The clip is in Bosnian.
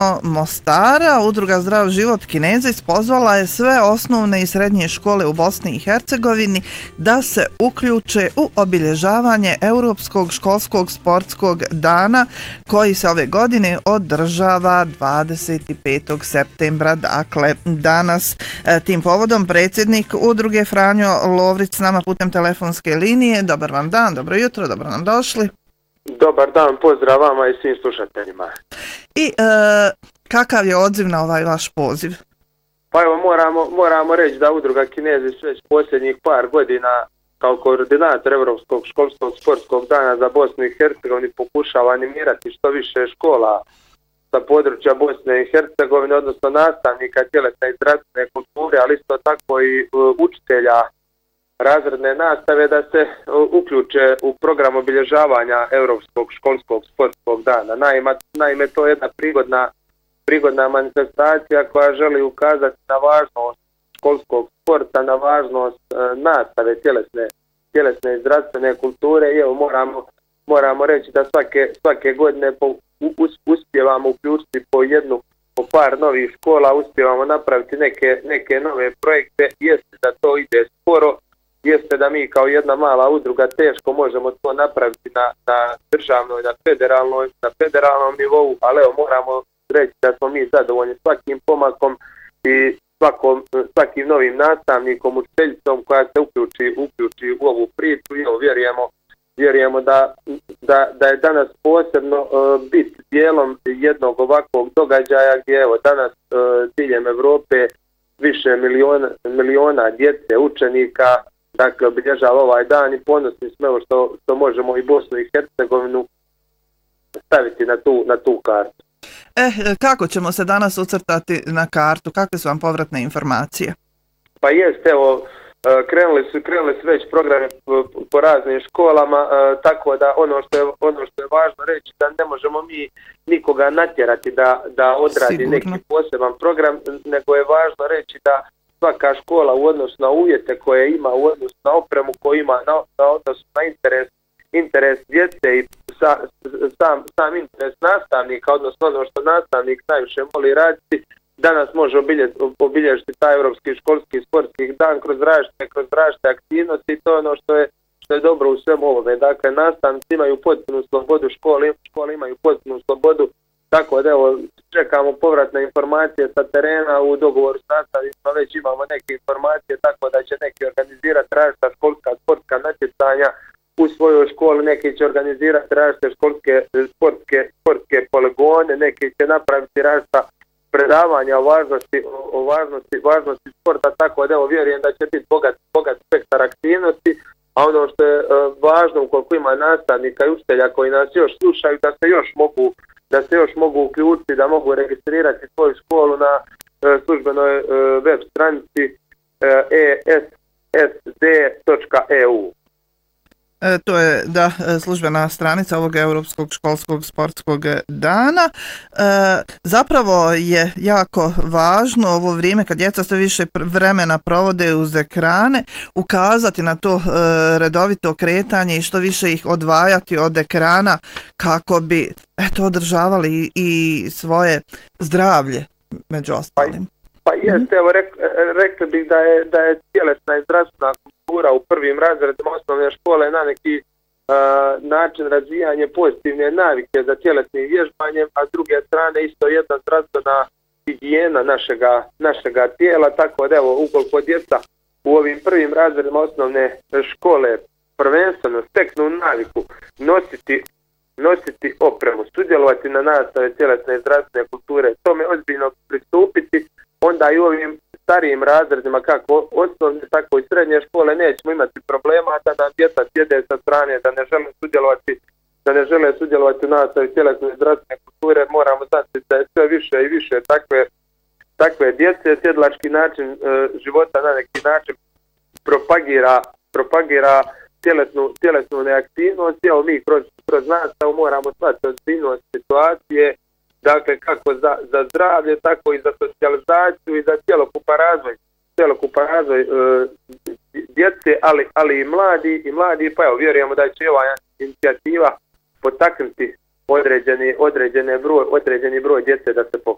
Mostara, Udruga Zdrav život Kinezis pozvala je sve osnovne i srednje škole u Bosni i Hercegovini da se uključe u obilježavanje Europskog školskog sportskog dana koji se ove godine održava 25. septembra, dakle danas. Tim povodom predsjednik Udruge Franjo Lovrić s nama putem telefonske linije. Dobar vam dan, dobro jutro, dobro nam došli. Dobar dan, pozdrav vama i svim slušateljima. I kakav je odziv na ovaj vaš poziv? Pa evo, moramo reći da Udruga Kinezis već posljednjih par godina kao koordinator Europskog školskog sportskog dana za Bosnu i Hercegovinu pokušava animirati što više škola sa područja Bosne i Hercegovine, odnosno nastavnika tjelesne i zdravstvene kulture, ali isto tako i učitelja razredne nastave da se uključe u program obilježavanja Europskog školskog sportskog dana. Naime, to je jedna prigodna manifestacija koja želi ukazati na važnost školskog sporta, na važnost nastave tjelesne i zdravstvene kulture. I evo, moramo reći da svake godine uspijevamo uključiti po par novih škola, uspijevamo napraviti neke nove projekte. Jeste da to ide sporo, jeste da mi kao jedna mala udruga teško možemo to napraviti na državnoj, na federalnom nivou, ali evo, moramo reći da smo mi zadovoljni svakim pomakom i svakim novim nastavnikom, učiteljicom koja se uključi u ovu priču. I evo, vjerujemo da je danas posebno bit dijelom jednog ovakvog događaja gdje evo danas diljem Evrope više miliona djece, učenika, dakle, obilježava ovaj dan i ponosni smo što možemo i Bosnu i Hercegovinu staviti na tu kartu. Kako ćemo se danas ucrtati na kartu? Kakve su vam povratne informacije? Pa jest, evo, krenuli su već programe po raznim školama, tako da ono što je važno reći da ne možemo mi nikoga natjerati da odradi Sigurno. Neki poseban program, nego je važno reći da svaka škola u odnosu na uvjete koje ima, u odnosu na opremu koju ima, na odnosu na interes djece i sam interes nastavnika, odnosno ono što nastavnik najviše voli raditi, danas može obilježiti taj Europski školski sportski dan kroz različite aktivnosti. To je ono što je dobro u svemu ovome. Dakle, nastavnici imaju potpunu slobodu, škole imaju potpunu slobodu, tako da evo, čekamo povratne informacije sa terena. U dogovoru s nastavnicima već imamo neke informacije, tako da će neki organizirati različita školska sportska natjecanja u svojoj školi, neki će organizirati različite sportske poligone, neki će napraviti različita predavanja o važnosti sporta, tako da evo, vjerujem da će biti bogat spektar aktivnosti, a ono što je važno, ukoliko ima nastavnika i učitelja koji nas još slušaju, da se još mogu uključiti, da mogu registrirati svoju školu na službenoj web stranici esd.eu. To je službena stranica ovog Europskog školskog sportskog dana. Zapravo je jako važno ovo vrijeme kad djeca sve više vremena provode uz ekrane, ukazati na to redovito kretanje i što više ih odvajati od ekrana kako bi održavali i svoje zdravlje među ostalim. Pa jeste, evo, rekli bih da je tjelesna i zdravstvena kultura u prvim razredima osnovne škole na neki način razvijanje pozitivne navike za tjelesnim vježbanjem, a s druge strane isto jedna zdravstvena higijena našega tijela, tako da evo, ukoliko djeca u ovim prvim razredima osnovne škole prvenstveno steknu naviku nositi opremu, sudjelovati na nastave tjelesne i zdravstvene kulture, tome ozbiljno pristupiti, onda i u ovim starijim razredima kako osnovne tako i srednje škole nećemo imati problema da nam djeca sjede sa strane, da ne žele sudjelovati u nastavi tjelesne i zdravstvene kulture. Moramo znati da je sve više i više takve djece. Sjedilački života na neki način propagira tjelesnu neaktivnost. Evo, mi kroz nastavu moramo shvatiti ozbiljnost situacije, dakle, kako za zdravlje, tako i za socijalizaciju i za cjelokupan razvoj djece, ali i mladi, pa evo, vjerujemo da će ova inicijativa potaknuti određeni broj djece da se pokrene.